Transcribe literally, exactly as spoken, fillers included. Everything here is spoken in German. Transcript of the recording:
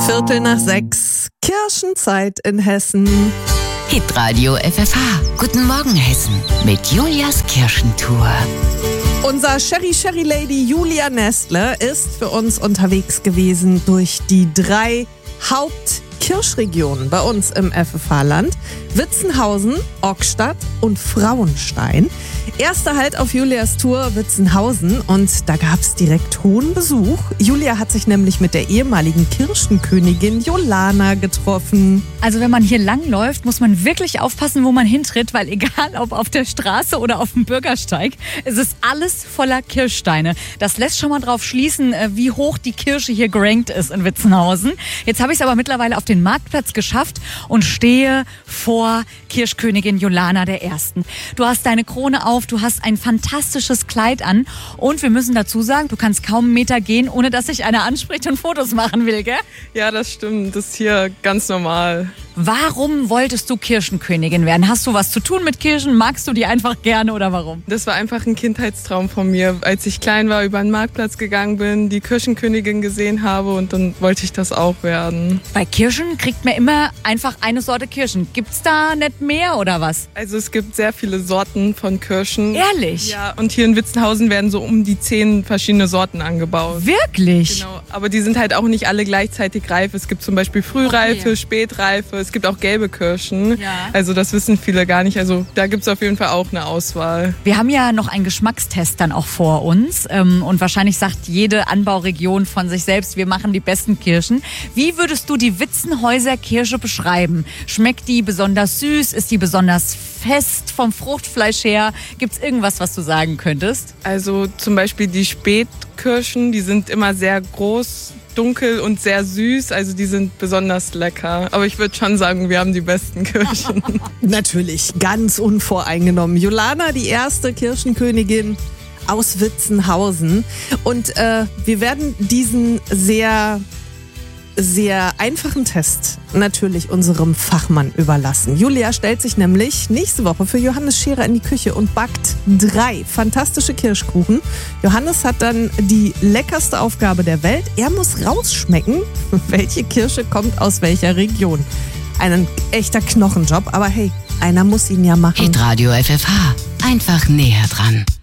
Viertel nach sechs. Kirschenzeit in Hessen. Hitradio F F H. Guten Morgen Hessen mit Julias Kirschentour. Unser Sherry Sherry Lady Julia Nestle ist für uns unterwegs gewesen durch die drei Hauptkirschregionen bei uns im F F H-Land. Witzenhausen, Ockstadt und Frauenstein. Erster Halt auf Julias Tour Witzenhausen und da gab es direkt hohen Besuch. Julia hat sich nämlich mit der ehemaligen Kirschenkönigin Jolana getroffen. Also wenn man hier langläuft, muss man wirklich aufpassen, wo man hintritt, weil egal ob auf der Straße oder auf dem Bürgersteig, es ist alles voller Kirschsteine. Das lässt schon mal drauf schließen, wie hoch die Kirsche hier gerankt ist in Witzenhausen. Jetzt habe ich es aber mittlerweile auf den Marktplatz geschafft und stehe vor Kirschkönigin Jolana der Ersten. Du hast deine Krone auf, du hast ein fantastisches Kleid an und wir müssen dazu sagen, du kannst kaum einen Meter gehen, ohne dass sich einer anspricht und Fotos machen will, gell? Ja, das stimmt. Das ist hier ganz normal. Warum wolltest du Kirschenkönigin werden? Hast du was zu tun mit Kirschen? Magst du die einfach gerne oder warum? Das war einfach ein Kindheitstraum von mir. Als ich klein war, über den Marktplatz gegangen bin, die Kirschenkönigin gesehen habe und dann wollte ich das auch werden. Bei Kirschen kriegt man immer einfach eine Sorte Kirschen. Gibt's da nicht mehr oder was? Also es gibt sehr viele Sorten von Kirschen. Ehrlich? Ja, und hier in Witzenhausen werden so um die zehn verschiedene Sorten angebaut. Wirklich? Genau, aber die sind halt auch nicht alle gleichzeitig reif. Es gibt zum Beispiel Frühreife, Okay. Spätreife, es gibt auch gelbe Kirschen. Ja. Also das wissen viele gar nicht. Also da gibt es auf jeden Fall auch eine Auswahl. Wir haben ja noch einen Geschmackstest dann auch vor uns ähm, und wahrscheinlich sagt jede Anbauregion von sich selbst, wir machen die besten Kirschen. Wie würdest du die Witzenhäuser Kirsche beschreiben? Schmeckt die besonders süß? Ist die besonders fest vom Fruchtfleisch her? Gibt es irgendwas, was du sagen könntest? Also zum Beispiel die Spätkirschen, die sind immer sehr groß, dunkel und sehr süß. Also die sind besonders lecker. Aber ich würde schon sagen, wir haben die besten Kirschen. Natürlich, ganz unvoreingenommen. Jolana, die erste Kirschenkönigin aus Witzenhausen. Und äh, wir werden diesen sehr, sehr einfachen Test natürlich unserem Fachmann überlassen. Julia stellt sich nämlich nächste Woche für Johannes Scherer in die Küche und backt drei fantastische Kirschkuchen. Johannes hat dann die leckerste Aufgabe der Welt. Er muss rausschmecken, welche Kirsche kommt aus welcher Region. Ein echter Knochenjob, aber hey, einer muss ihn ja machen. Hitradio F F H. Einfach näher dran.